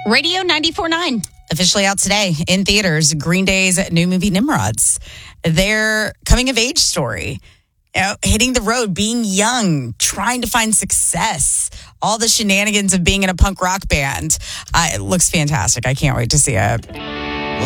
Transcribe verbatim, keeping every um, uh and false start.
Radio ninety-four point nine. Officially out today in theaters, Green Day's new movie, Nimrods. Their coming-of-age story. You know, hitting the road, being young, trying to find success. All the shenanigans of being in a punk rock band. Uh, it looks fantastic. I can't wait to see it.